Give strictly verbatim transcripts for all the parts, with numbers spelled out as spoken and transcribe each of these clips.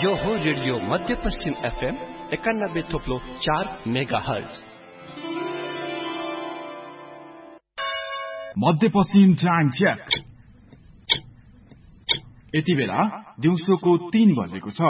यो हो रेडियो मध्यपश्चिम एफएम एकानब्बे थोप्लो चार मेगा हर्ज। मध्यपश्चिम टाइम चेक। यति बेला दिउँसोको तीन बजेको छ।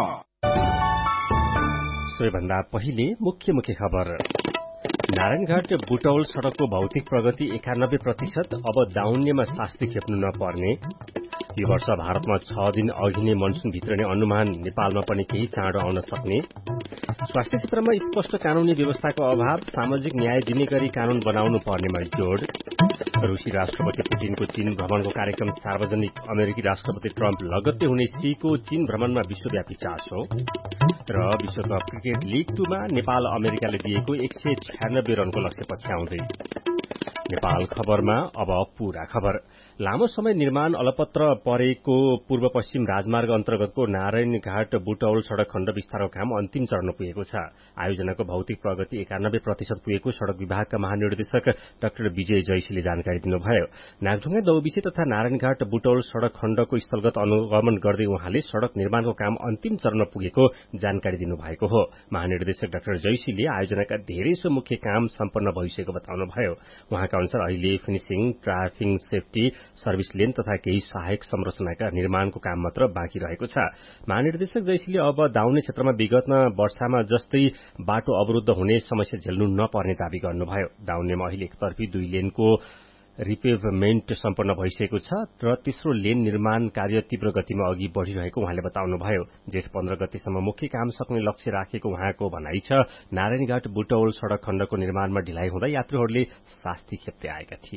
सबैभन्दा पहिले मुख्य मुख्य खबर। नारायणघाट बुटौल सड़कको भौतिक प्रगति एकानब्बे प्रतिशत, अब दाउन्नेमा शास्ति खेप्नु नपर्ने। यो वर्ष भारतमा छ दिन अघि नै मनसुन भित्रने अनुमान, नेपालमा पनि केही चाँडो आउन सक्ने। स्वास्थ्य क्षेत्रमा स्पष्ट कानूनी व्यवस्थाको अभाव, सामाजिक न्याय दिने गरी कानून बनाउनु पर्नेमा जोड़। रूसी राष्ट्रपति पुटिनको चीन भ्रमणको कार्यक्रम सार्वजनिक, अमेरिकी राष्ट्रपति ट्रम्प लगत्तै हुने सीको चीन भ्रमणमा विश्वव्यापी चासो। र विश्वकप क्रिकेट लीग टूमा नेपाल अमेरिकाले दिएको एक सय छ्यानब्बे रनको लक्ष्य पछ्याउँदै। नेपाल खबरमा अब पूरा खबर। लामो समय निर्माण अलपत्र परेको पूर्व पश्चिम राजमार्ग अन्तर्गतको नारायणघाट बुटौल सड़क खण्ड विस्तारको काम अन्तिम चरण पुगेको छ। आयोजनाको भौतिक प्रगति एकानब्बे प्रतिशत पुगेको सड़क विभागका महानिर्देशक डाक्टर विजय जैसीले जानकारी दिनुभयो। नागढुङ्गा दौबिसे तथा नारायणघाट बुटौल सड़क खण्डको स्थलगत अनुगमन गर्दै उहाँले सड़क निर्माणको काम अन्तिम चरणमा पुगेको जानकारी दिनुभएको हो। महानिर्देशक डाक्टर जैसीले आयोजनाका धेरैसो मुख्य काम सम्पन्न भइसकेको बताउनुभयो। उहाँका अनुसार अहिले finishing, traffic safety, service lane तथा केही सहायक संरचनाका निर्माणको काम मात्र बाँकी रहेको छ। महानिर्देशक जैसीले अब दाउने क्षेत्रमा विगत वर्षमा जस्तै बाटो अवरुद्ध हुने समस्या झेल्नु नपर्ने दावी गर्नुभयो। दाउनेमा अहिले एकतर्फी दुई लेनको रिपेभमेन्ट सम्पन्न भइसकेको छ र तेस्रो लेन निर्माण कार्य तीव्र गतिमा अघि बढ़िरहेको उहाँले बताउनुभयो। जेठ पन्ध्र गतेसम्म मुख्य काम सक्ने लक्ष्य राखेको उहाँको भनाइ छ। नारायणघाट बुटौल सड़क खण्डको निर्माणमा ढिलाइ हुँदा यात्रीहरूले शास्ति खेप्दै आएका थिए।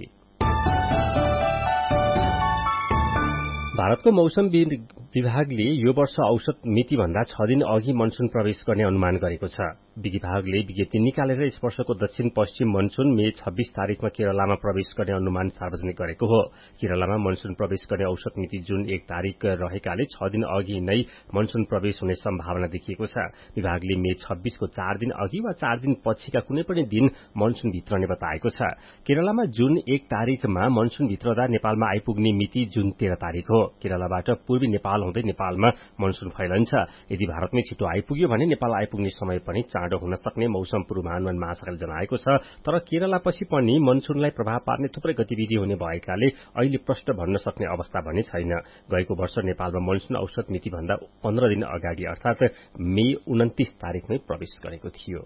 भारतको मौसम विभागले यो वर्ष औसत मिति भन्दा छ दिन अघि मनसुन प्रवेश गर्ने अनुमान गरेको छ। विभागले विज्ञप्ति निकालेर यस वर्षको दक्षिण पश्चिम मनसुन मे छब्बीस तारिखमा केरलामा प्रवेश गर्ने अनुमान सार्वजनिक गरेको हो। केरलामा मनसुन प्रवेश गर्ने औसत मिति जुन एक तारिख रहेकाले छ दिन अघि नै मनसुन प्रवेश हुने सम्भावना देखिएको छ। विभागले मे छब्बीस को चार दिन अघि वा चार दिन पछिका कुनै पनि दिन मनसुन भित्रने बताएको छ। केरलामा जुन एक तारिखमा मनसुन भित्रदा नेपालमा आइपुग्ने मिति जुन तेह्र तारिख हो। केरलाबाट पूर्वी नेपाल हुँदै नेपालमा मनसुन फैलन्छ। यदि भारतमै छिटो आइपुग्यो भने नेपाल आइपुग्ने समय पनि चाँडो हुन सक्ने मौसम पूर्वानुमान महाशाखाले जनाएको छ। तर केरलापछि पनि मनसुनलाई प्रभाव पार्ने थुप्रै गतिविधि हुने भएकाले अहिले प्रष्ट भन्न सक्ने अवस्था भने छैन। गएको वर्ष नेपालमा मनसुन औसत मिति भन्दा पन्ध्र दिन अगाडि अर्थात मे उन्तिस तारिखमै प्रवेश गरेको थियो।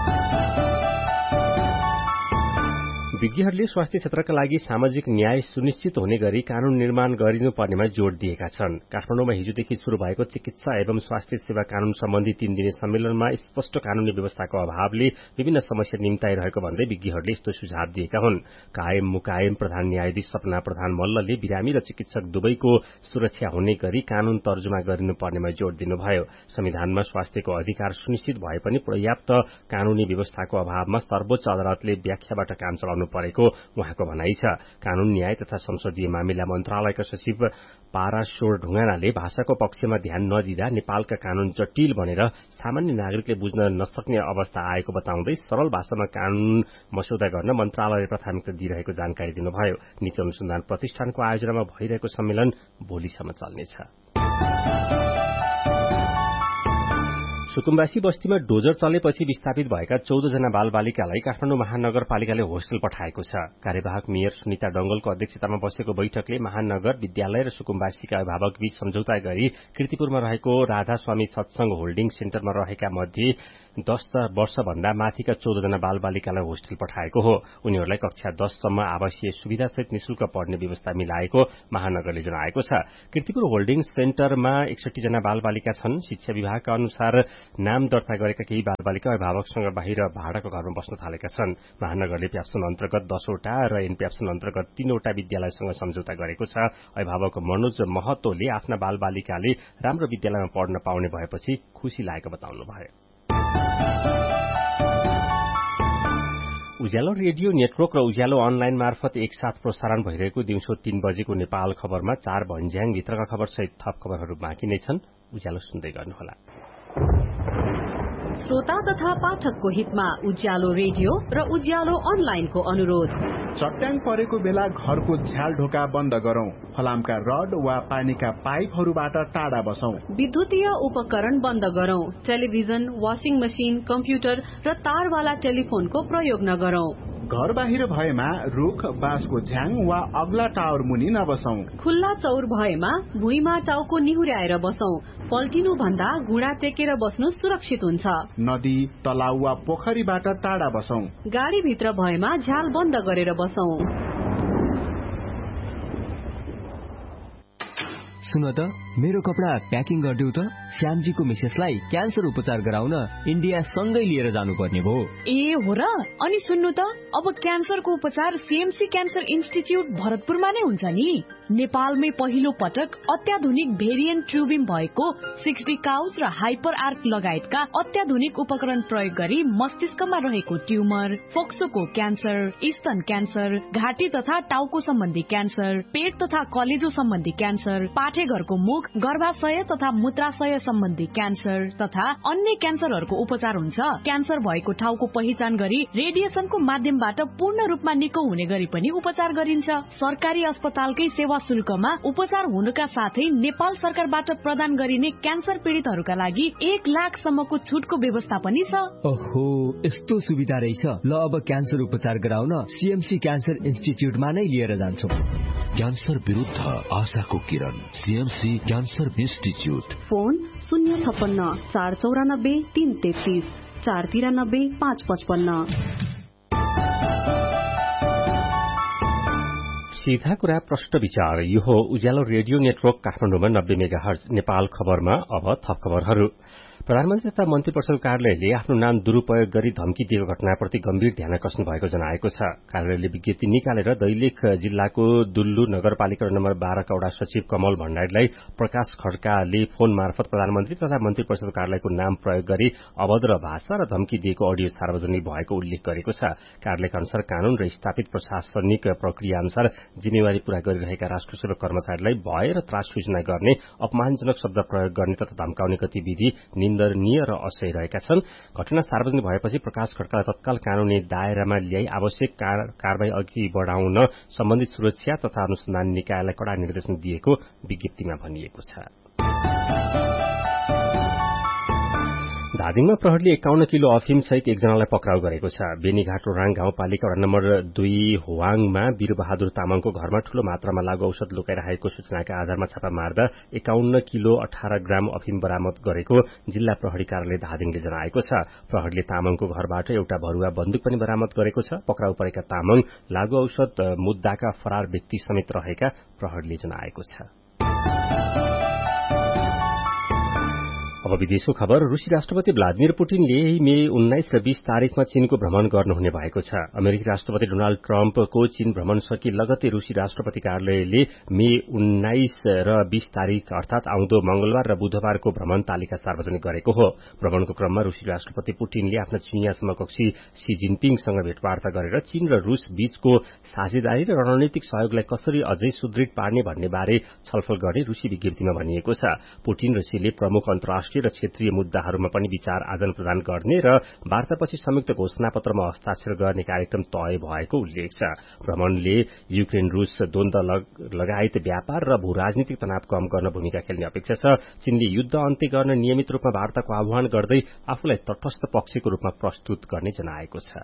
विज्ञहरूले स्वास्थ्य क्षेत्रका लागि सामाजिक न्याय सुनिश्चित हुने गरी कानून निर्माण गरिनुपर्नेमा जोड़ दिएका छन्। काठमाडौँमा हिजोदेखि शुरू भएको चिकित्सा एवं स्वास्थ्य सेवा कानून सम्बन्धी तीन दिने सम्मेलनमा स्पष्ट कानूनी व्यवस्थाको अभावले विभिन्न समस्या निम्ताइरहेको भन्दै विज्ञहरूले यस्तो सुझाव दिएका हुन्। कायम मुकायम प्रधान न्यायाधीश सपना प्रधान मल्लले बिरामी र चिकित्सक दुवैको सुरक्षा हुने गरी कानून तर्जुमा गरिनुपर्नेमा जोड़ दिनुभयो। संविधानमा स्वास्थ्यको अधिकार सुनिश्चित भए पनि पर्याप्त कानूनी व्यवस्थाको अभावमा सर्वोच्च अदालतले व्याख्याबाट काम चलाउनु परेको उहाँको भनाइ छ। कानून न्याय तथा संसदीय मामिला मन्त्रालयका सचिव पाराशोर ढुङ्गानाले भाषाको पक्षमा ध्यान नदिँदा नेपालका कानून जटिल बनेर सामान्य नागरिकले बुझ्न नसक्ने अवस्था आएको बताउँदै सरल भाषामा कानून मस्यौदा गर्न मन्त्रालयले प्राथमिकता दिइरहेको जानकारी दिनुभयो। नीति अनुसन्धान प्रतिष्ठानको आयोजनामा भइरहेको सम्मेलन भोलिसम्म चल्नेछ। सुकुम्बासी बस्तीमा डोजर चलेपछि विस्थापित भएका चौध जना बालबालिकालाई काठमाडौँ महानगरपालिकाले होस्टेल पठाएको छ। कार्यवाहक मेयर सुनिता डंगलको अध्यक्षतामा बसेको बैठकले महानगर विद्यालय र सुकुम्बासीका अभिभावक बीच सम्झौता गरी कीर्तिपुरमा रहेको राधास्वामी सत्संग होल्डिङ सेन्टरमा रहेका मध्ये दस वर्षभन्दा माथिका चौध जना बालबालिकालाई होस्टेल पठाएको हो। उनीहरूलाई कक्षा दससम्म आवासीय सुविधासहित निशुल्क पढ्ने व्यवस्था मिलाएको महानगरले जनाएको छ। कीर्तिपुर होल्डिङ सेन्टरमा एकसठी जना बालबालिका छन्। शिक्षा विभागका अनुसार नाम दर्ता गरेका केही बालबालिका अभिभावकसँग बाहिर भाडाको घरमा बस्न थालेका छन्। महानगरले प्याप्सन अन्तर्गत दसवटा र एनप्याप्सन अन्तर्गत तीनवटा विद्यालयसँग सम्झौता गरेको छ। अभिभावक मनोज महतोले आफ्ना बालबालिकाले राम्रो विद्यालयमा पढ्न पाउने भएपछि खुशी लागेको बताउनुभयो। उज्यालो रेडियो नेटवर्क र उज्यालो अनलाइन मार्फत एकसाथ प्रसारण भइरहेको दिउँसो तीन बजेको नेपाल खबरमा चार भन्ज्याङ भित्रका खबर सहित थप खबरहरू बाँकी नै छन्। उज्यालो सुन्दै गर्नुहोला। श्रोता तथा पाठकको हितमा उज्यालो रेडियो र उज्यालो अनलाइनको अनुरोध। चट्याङ परेको बेला घरको झ्याल ढोका बन्द गरौं, फलामका रड वा पानीका पाइपहरूबाट टाढा बसौं, विद्युतीय उपकरण बन्द गरौं, टेलिभिजन, वाशिङ मशिन, कम्प्युटर र तारवाला टेलिफोनको प्रयोग नगरौं। घर बाहिर भएमा रुख, बाँसको झ्याङ वा अग्ला टावर मुनि नबसौं। खुल्ला चौर भएमा भुइँमा टाउको निहुर्याएर बसौं। पल्टिनु भन्दा घुँडा टेकेर बस्नु सुरक्षित हुन्छ। नदी, तलाउ वा पोखरीबाट टाढा बसौं। गाडी भित्र भएमा झ्याल बन्द गरेर बसौं। सुन त, मेरो कपडा प्याकिङ गरिदेऊ त। श्यामजीको मिसेसलाई क्यान्सर उपचार गराउन इन्डिया सँगै लिएर जानुपर्ने भयो। ए हो र? अनि सुन्नु त, अब क्यान्सरको उपचार सीएमसी क्यान्सर इन्स्टिच्युट भरतपुरमा नै हुन्छ नि। नेपालमै पहिलो पटक अत्याधुनिक भेरिएन्ट ट्युबिम भएको सिक्सटी काउस र हाइपर आर्क लगायतका अत्याधुनिक उपकरण प्रयोग गरी मस्तिष्कमा रहेको ट्युमर, फोक्सोको क्यान्सर, स्तन क्यान्सर, घाँटी तथा टाउको सम्बन्धी क्यान्सर, पेट तथा कलेजो सम्बन्धी क्यान्सर, पाठेघरको मुख, गर्भाशय तथा मूत्राशय सम्बन्धी क्यान्सर तथा अन्य क्यान्सरहरूको उपचार हुन्छ। क्यान्सर भएको ठाउँको पहिचान गरी रेडिएसनको माध्यमबाट पूर्ण रूपमा निको हुने गरी पनि उपचार गरिन्छ। सरकारी अस्पतालकै सेवा शुल्कमा उपचार हुनुका साथै नेपाल सरकारबाट प्रदान गरिने क्यान्सर पीड़ितहरूका लागि एक लाख सम्मको छुटको व्यवस्था पनि छ। ओहो, यस्तो सुविधा रहेछ। ल, अब क्यान्सर उपचार गराउन सीएमसी क्यान्सर इन्स्टिच्युटमा नै लिएर जान्छौँ। क्यान्सर विरुद्ध आशाको किरण, सीएमसी क्यान्सर इन्स्टिच्युट। फोन शून्य छप्पन्न चार चौरानब्बे तीन तेत्तीस चार तिरानब्बे पाँच पचपन्न। सीधा कुरा, प्रश्न विचार। यो हो उज्यालो रेडियो नेटवर्क काठमाडौँमा नब्बे मेगा हर्ज। नेपाल खबरमा अब थप खबरहरू। प्रधानमन्त्री तथा मन्त्री परिषद कार्यालयले आफ्नो नाम दुरूपयोग गरी धम्की दिएको घटनाप्रति गम्भीर ध्यान आकर्षण भएको जनाएको छ। कार्यालयले विज्ञप्ति निकालेर दैलेख जिल्लाको दुल्लु नगरपालिका नम्बर बाह्रका वडा सचिव कमल भण्डारीलाई प्रकाश खड्काले फोन मार्फत प्रधानमन्त्री तथा मन्त्री परिषद कार्यालयको नाम प्रयोग गरी अभद्र भाषा र धम्की दिएको अडियो सार्वजनिक भएको उल्लेख गरेको छ। कार्यालयका अनुसार कानून र स्थापित प्रशासनिक प्रक्रिया अनुसार जिम्मेवारी पूरा गरिरहेका राष्ट्र सेवक कर्मचारीलाई भय र त्रास सूचना गर्ने, अपमानजनक शब्द प्रयोग गर्ने तथा धम्काउने गतिविधि निन्दनीय र असह्य रहेका छन्। घटना सार्वजनिक भएपछि प्रकाश खड्कालाई तत्काल कानूनी दायरामा ल्याई आवश्यक कारबाही अघि बढ़ाउन सम्बन्धित सुरक्षा तथा अनुसन्धान निकायलाई कड़ा निर्देशन दिएको विज्ञप्तिमा भनिएको छ। धादिङमा प्रहरीले एकाउन्न किलो अफिम सहित एकजनालाई पक्राउ गरेको छ। बेनीघाट रोराङ गाउँपालिका वडा नम्बर दुई होवाङमा वीरबहादुर तामाङको घरमा ठूलो मात्रामा लागू औषध लुकाइरहेको सूचनाका आधारमा छापा मार्दा एकाउन्न किलो अठार ग्राम अफिम बरामद गरेको जिल्ला प्रहरी कार्यालय धादिङले जनाएको छ। प्रहरीले तामाङको घरबाट एउटा भरुवा बन्दुक पनि बरामद गरेको छ। पक्राउ परेका तामाङ लागू औषध मुद्दाका फरार व्यक्ति समेत रहेका प्रहरीले जनाएको छ। अब विदेशको खबर। रूसी राष्ट्रपति भ्लादिमिर पुटिनले मे उन्नाइस र बीस तारिखमा चीनको भ्रमण गर्नुहुने भएको छ। अमेरिकी राष्ट्रपति डोनाल्ड ट्रम्पको चीन भ्रमण सकी लगतै रूसी राष्ट्रपति कार्यालयले मे उन्नाइस र बीस तारिख अर्थात आउँदो मंगलबार र बुधबारको भ्रमण तालिका सार्वजनिक गरेको हो। भ्रमणको क्रममा रूसी राष्ट्रपति पुटिनले आफ्ना चिनिया समकक्षी शी जिनपिङसँग भेटवार्ता गरेर चीन र रूस बीचको साझेदारी र रणनीतिक सहयोगलाई कसरी अझै सुदृढ पार्ने भन्ने बारे छलफल गर्ने रूसी विज्ञप्तिमा भनिएको छ। पुटिन र शीले प्रमुख अन्तर्राष्ट्रिय र क्षेत्रीय मुद्दाहरूमा पनि विचार आदान प्रदान गर्ने र वार्तापछि संयुक्त घोषणापत्रमा हस्ताक्षर गर्ने कार्यक्रम तय भएको उल्लेख छ। भ्रमणले युक्रेन रूस द्वन्द्व लगायत व्यापार र भू राजनीतिक तनाव कम गर्न भूमिका खेल्ने अपेक्षा छ। चीनले युद्ध अन्त्य गर्न नियमित रूपमा वार्ताको आह्वान गर्दै आफूलाई तटस्थ पक्षको रूपमा प्रस्तुत गर्ने जनाएको छ।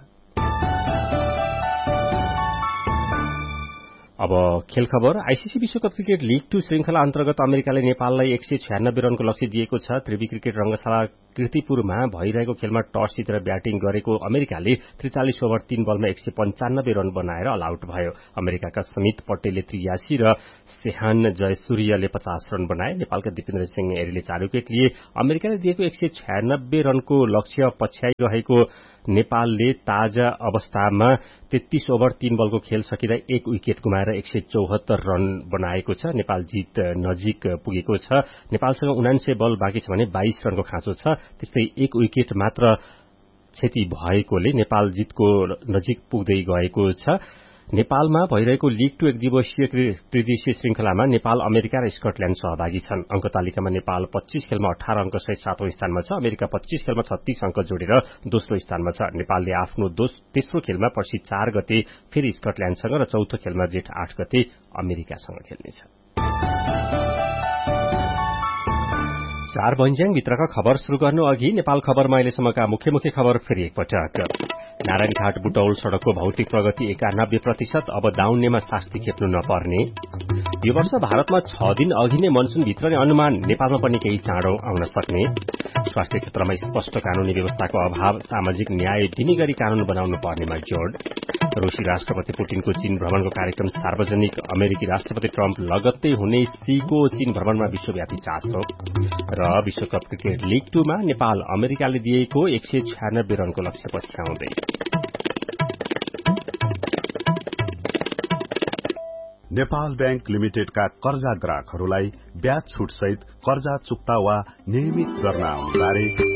अब खेल खबर। आईसीसी विश्वकप क्रिकेट लीग टू श्रृंखला अन्तर्गत अमेरिकाले नेपाललाई एक सय छ्यानब्बे रनको लक्ष्य दिएको छ। त्रिवी क्रिकेट रंगशाला कीर्तिपुरमा भइरहेको खेलमा टस जितेर ब्याटिङ गरेको अमेरिकाले त्रिचालिस ओभर तीन बलमा एक सय पञ्चानब्बे रन बनाएर अल आउट भयो। अमेरिकाका समित पटेलले त्रियासी र सेहान जयसूर्यले पचास रन बनाए। नेपालका दिपेन्द्र सिंह एरीले चार विकेट लिए। अमेरिकाले दिएको एक सय छ्यानब्बे रनको लक्ष्य पछ्याइरहेको नेपालले ताजा अवस्थामा तेत्तीस ओभर तीन बलको खेल सकिँदा एक विकेट गुमाएर एक सय चौहत्तर रन बनाएको छ। नेपाल जीत नजिक पुगेको छ। नेपालसँग उनान्सय बल बाँकी छ भने बाइस रनको खाँचो छ। त्यस्तै एक विकेट मात्र क्षति भएकोले नेपाल जीतको नजिक पुग्दै गएको छ। नेपालमा भइरहेको लीग टू एक दिवसीय त्रिदेशीय श्रृंखलामा नेपाल अमेरिका र स्कटल्याण्ड सहभागी छन्। अंक तालिकामा नेपाल पच्चीस खेलमा अठार अंक सहित सातौं स्थानमा छ। अमेरिका पच्चीस खेलमा छत्तीस अंक जोडेर दोस्रो स्थानमा छ। नेपालले आफ्नो तेस्रो खेलमा पर्सि चार गते फेरि स्कटल्याण्डसँग र चौथो खेलमा जेठ आठ गते अमेरिकासँग खेल्नेछ। चार भन्ज्याङ भित्रका खबर शुरू गर्नु अघि नेपाल खबरमा अहिलेसम्मका मुख्य मुख्य खबर फेरि एकपटक। नारायणघाट बुटौल सड़कको भौतिक प्रगति एकानब्बे प्रतिशत, अब दाउन्नेमा शास्ति खेप्नु नपर्ने। यो वर्ष भारतमा छ दिन अघि नै मनसून भित्रने अनुमान, नेपालमा पनि केही चाँडो आउन सक्ने। स्वास्थ्य क्षेत्रमा स्पष्ट कानूनी व्यवस्थाको अभाव, सामाजिक न्याय दिने गरी कानून बनाउनु पर्नेमा जोड़। रूसी राष्ट्रपति पुटिनको चीन भ्रमणको कार्यक्रम सार्वजनिक, अमेरिकी राष्ट्रपति ट्रम्प लगत्तै हुने सीको चीन भ्रमणमा विश्वव्यापी चासो। र विश्वकप क्रिकेट लीग टूमा नेपाल अमेरिकाले दिएको एक सय छ्यानब्बे रनको लक्ष्य पछ्याउँदै। नेपाल बैंक लिमिटेडका कर्जा ग्राहकहरूलाई ब्याज छुट सहित कर्जा चुक्ता वा नियमित गर्न आउनु बारे